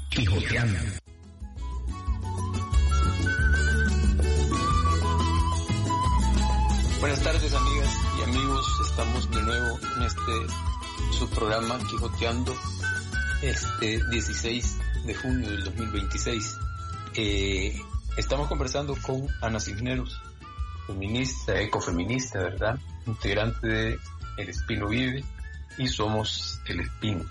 Quijoteando. Buenas tardes, amigas y amigos. Estamos de nuevo en su programa Quijoteando, 16 de junio del 2026. Estamos conversando con Ana Cisneros, feminista, ecofeminista, ¿verdad? Integrante de El Espino Vive y Somos el Espino.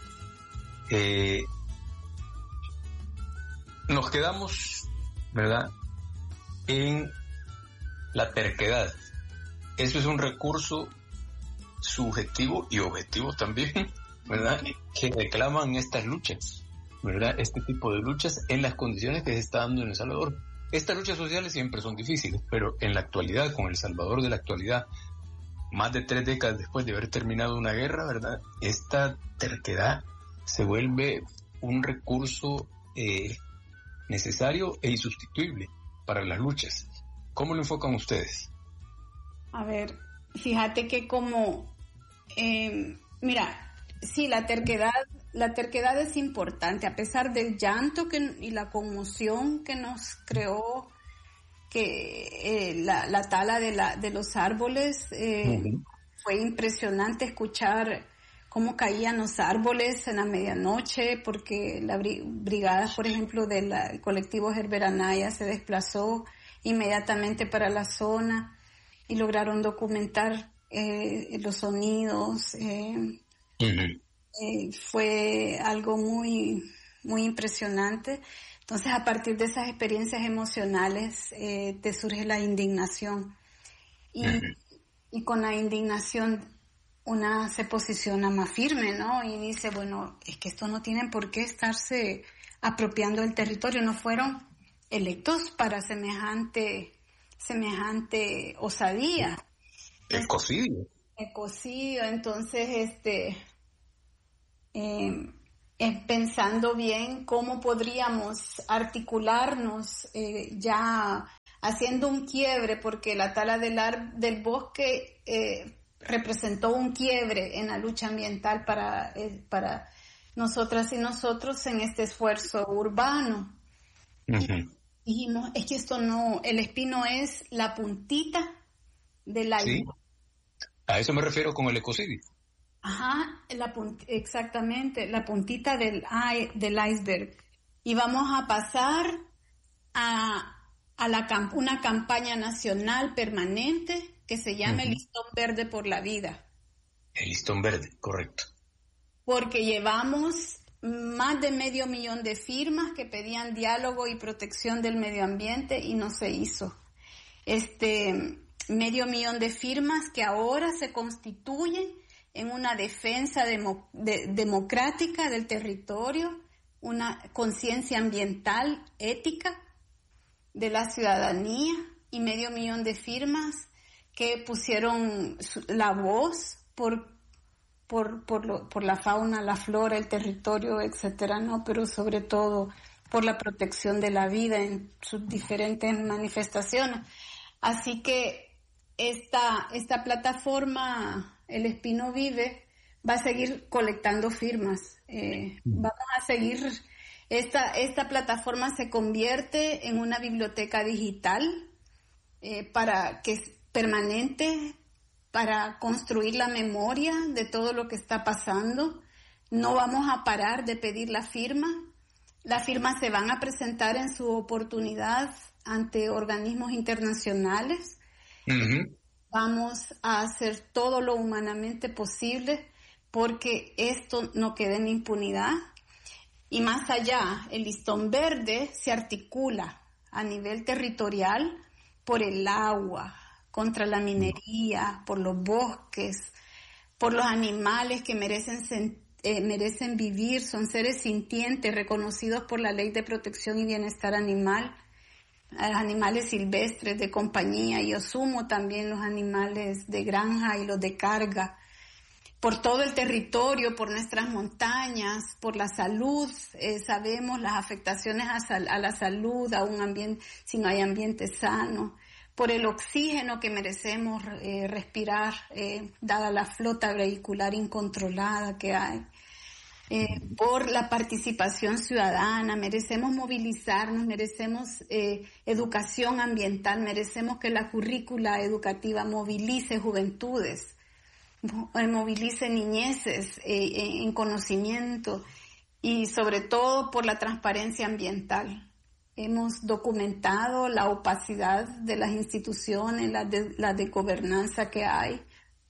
Nos quedamos, ¿verdad?, en la terquedad. Eso es un recurso subjetivo y objetivo también, ¿verdad?, que reclaman estas luchas, ¿verdad?, este tipo de luchas en las condiciones que se está dando en El Salvador. Estas luchas sociales siempre son difíciles, pero en la actualidad, con El Salvador de la actualidad, más de 3 décadas después de haber terminado una guerra, ¿verdad?, esta terquedad se vuelve un recurso necesario e insustituible para las luchas. ¿Cómo lo enfocan ustedes? A ver, fíjate que mira, sí, la terquedad es importante, a pesar del llanto y la conmoción que nos creó la tala de los árboles. Fue impresionante escuchar cómo caían los árboles en la medianoche, porque la brigada, por ejemplo, del colectivo Herbert Anaya se desplazó inmediatamente para la zona y lograron documentar los sonidos. Fue algo muy, muy impresionante. Entonces, a partir de esas experiencias emocionales, te surge la indignación. Y con la indignación una se posiciona más firme, ¿no? Y dice, bueno, es que esto no tienen por qué estarse apropiando del territorio. No fueron electos para semejante osadía. Ecocidio. Entonces, pensando bien cómo podríamos articularnos, ya haciendo un quiebre, porque la tala del bosque representó un quiebre en la lucha ambiental para nosotras y nosotros en este esfuerzo urbano. Dijimos, es que esto no, el espino es la puntita del iceberg. Sí, a eso me refiero con el ecocidio. Ajá, exactamente, la puntita del iceberg. Y vamos a pasar a una campaña nacional permanente que se llama el Listón Verde por la Vida. El Listón Verde, correcto. Porque llevamos más de 500,000 de firmas que pedían diálogo y protección del medio ambiente y no se hizo. 500,000 de firmas que ahora se constituyen en una defensa democrática del territorio, una conciencia ambiental, ética de la ciudadanía, y 500,000 de firmas que pusieron la voz por la fauna, la flora, el territorio, etcétera, ¿no? Pero sobre todo por la protección de la vida en sus diferentes manifestaciones. Así que esta plataforma, El Espino Vive, va a seguir colectando firmas. Vamos a seguir. Esta plataforma se convierte en una biblioteca digital permanente, para construir la memoria de todo lo que está pasando. No vamos a parar de pedir la firma. Las firmas se van a presentar en su oportunidad ante organismos internacionales. Vamos a hacer todo lo humanamente posible porque esto no quede en impunidad. Y más allá, el Listón Verde se articula a nivel territorial por el agua, contra la minería, por los bosques, por los animales que merecen vivir, son seres sintientes reconocidos por la Ley de Protección y Bienestar Animal, a los animales silvestres de compañía, y yo sumo también los animales de granja y los de carga, por todo el territorio, por nuestras montañas, por la salud. Sabemos las afectaciones a la salud, a un ambiente, si no hay ambiente sano, por el oxígeno que merecemos respirar, dada la flota vehicular incontrolada que hay. por la participación ciudadana, merecemos movilizarnos, merecemos educación ambiental, merecemos que la currícula educativa movilice juventudes, movilice niñeces en conocimiento y sobre todo por la transparencia ambiental. Hemos documentado la opacidad de las instituciones, la de gobernanza que hay.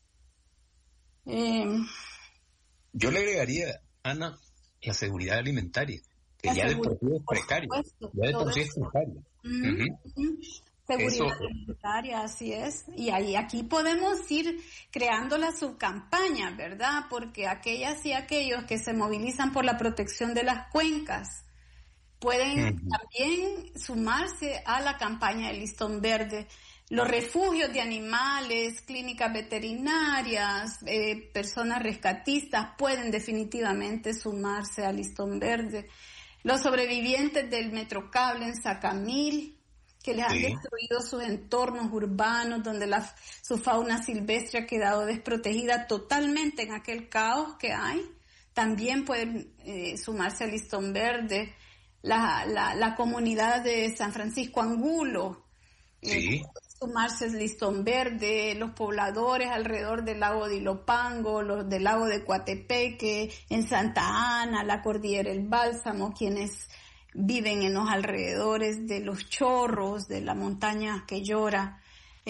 Yo le agregaría, Ana, la seguridad alimentaria, que ya de por sí es precaria. Ya de por sí es precaria. Seguridad alimentaria, así es. Y aquí podemos ir creando la subcampaña, ¿verdad? Porque aquellas y aquellos que se movilizan por la protección de las cuencas pueden también sumarse a la campaña del Listón Verde. Los refugios de animales, clínicas veterinarias, personas rescatistas pueden definitivamente sumarse al Listón Verde. Los sobrevivientes del Metrocable en Sacamil, que les han destruido sus entornos urbanos, donde su fauna silvestre ha quedado desprotegida totalmente en aquel caos que hay, también pueden sumarse al Listón Verde. La comunidad de San Francisco Angulo, sumarse al Listón Verde, los pobladores alrededor del lago de Ilopango, los del lago de Coatepeque, en Santa Ana, la Cordillera El Bálsamo, quienes viven en los alrededores de los chorros, de la montaña que llora,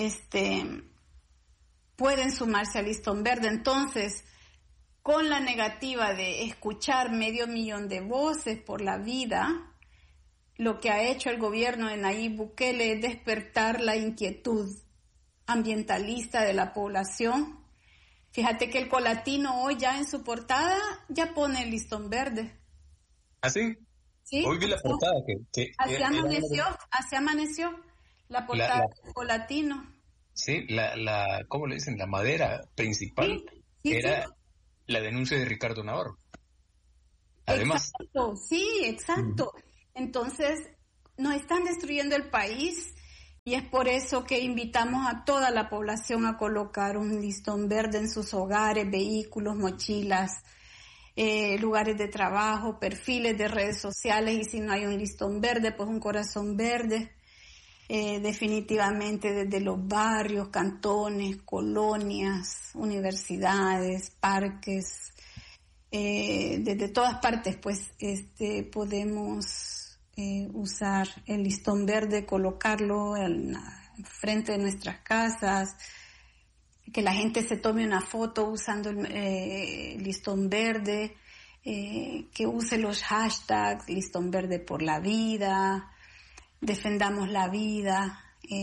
pueden sumarse al Listón Verde. Entonces, con la negativa de escuchar 500,000 de voces por la vida, lo que ha hecho el gobierno de Nayib Bukele es despertar la inquietud ambientalista de la población. Fíjate que el Colatino hoy ya en su portada ya pone el Listón Verde. ¿Ah, sí? Sí. Hoy vi la portada así amaneció la portada del Colatino. Sí, ¿cómo le dicen? La madera principal era la denuncia de Ricardo Navarro. Además. Exacto. Entonces, nos están destruyendo el país y es por eso que invitamos a toda la población a colocar un listón verde en sus hogares, vehículos, mochilas, lugares de trabajo, perfiles de redes sociales, y si no hay un listón verde, pues un corazón verde. Definitivamente desde los barrios, cantones, colonias, universidades, parques, desde todas partes, pues podemos usar el listón verde, colocarlo frente de nuestras casas, que la gente se tome una foto usando el listón verde, que use los hashtags listón verde por la vida, defendamos la vida.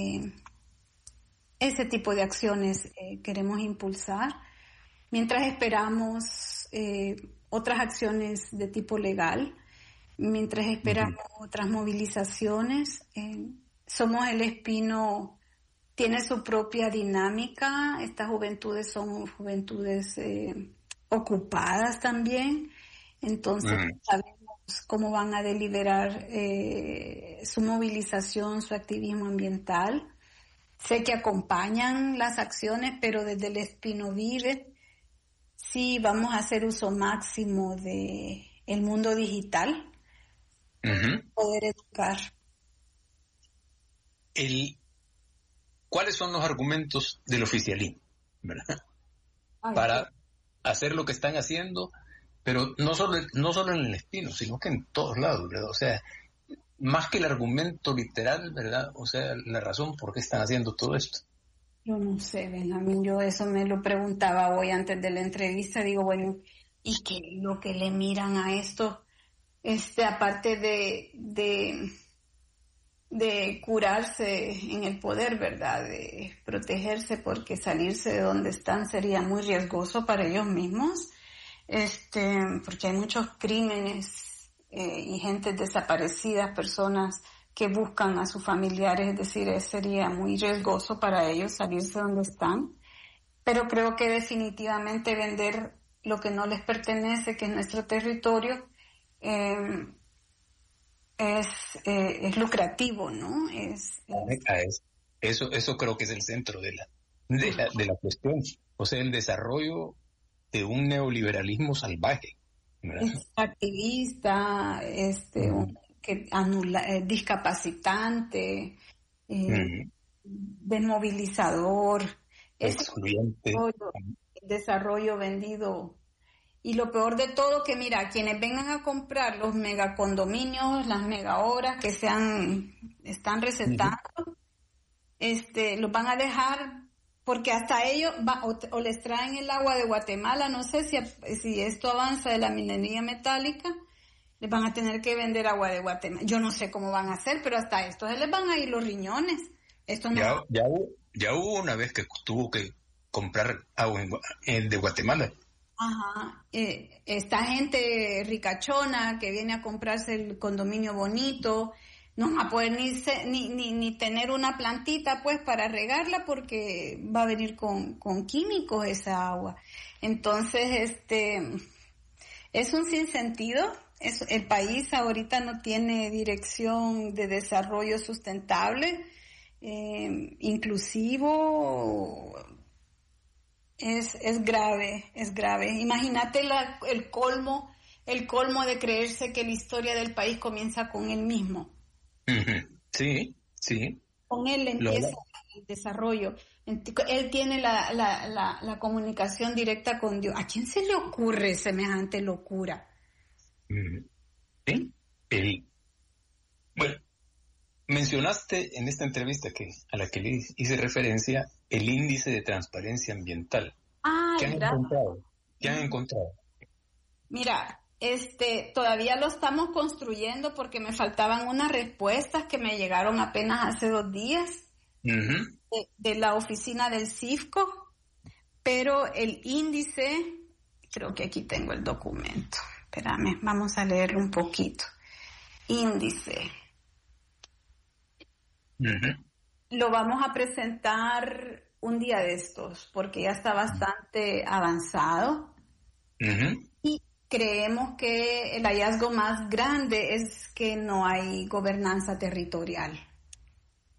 Ese tipo de acciones queremos impulsar, mientras esperamos otras acciones de tipo legal, mientras esperamos otras movilizaciones. Somos el Espino, tiene su propia dinámica. Estas juventudes son juventudes ocupadas también, entonces sabemos cómo van a deliberar su movilización, su activismo ambiental. Sé que acompañan las acciones, pero desde el Espino Vive sí vamos a hacer uso máximo de el mundo digital, poder educar. ¿Cuáles son los argumentos del oficialismo, ¿verdad? Para hacer lo que están haciendo, pero no solo en el Espino, sino que en todos lados, ¿verdad? O sea, más que el argumento literal, ¿verdad? O sea, la razón por qué están haciendo todo esto. Yo no sé, Benjamín, yo eso me lo preguntaba hoy antes de la entrevista. Digo, bueno, ¿y qué es lo que le miran a esto? Aparte de curarse en el poder, ¿verdad? De protegerse, porque salirse de donde están sería muy riesgoso para ellos mismos, porque hay muchos crímenes y gente desaparecida, personas que buscan a sus familiares, es decir, sería muy riesgoso para ellos salirse de donde están. Pero creo que definitivamente vender lo que no les pertenece, que es nuestro territorio, es lucrativo, ¿no? Eso creo que es el centro de la cuestión. O sea, el desarrollo de un neoliberalismo salvaje, activista, discapacitante, desmovilizador, excluyente, el desarrollo vendido. Y lo peor de todo que mira, quienes vengan a comprar los megacondominios, las mega obras que están recetando, los van a dejar porque hasta ellos o les traen el agua de Guatemala, no sé si esto avanza de la minería metálica, les van a tener que vender agua de Guatemala. Yo no sé cómo van a hacer, pero hasta esto se les van a ir los riñones. Esto no... ya hubo una vez que tuvo que comprar agua de Guatemala. Ajá, esta gente ricachona que viene a comprarse el condominio bonito, no va a poder ni tener una plantita pues para regarla porque va a venir con químicos esa agua. Entonces, es un sinsentido. El país ahorita no tiene dirección de desarrollo sustentable, inclusivo. Es grave. Imagínate el colmo de creerse que la historia del país comienza con él mismo. Sí. Con él empieza el desarrollo. Él tiene la comunicación directa con Dios. ¿A quién se le ocurre semejante locura? Sí. Bueno, mencionaste en esta entrevista a la que le hice referencia el índice de transparencia ambiental. ¿Qué han encontrado? Mira, todavía lo estamos construyendo porque me faltaban unas respuestas que me llegaron apenas hace 2 días de la oficina del CIFCO, pero el índice, creo que aquí tengo el documento. Espérame, vamos a leerlo un poquito. Índice. Lo vamos a presentar un día de estos porque ya está bastante avanzado y creemos que el hallazgo más grande es que no hay gobernanza territorial.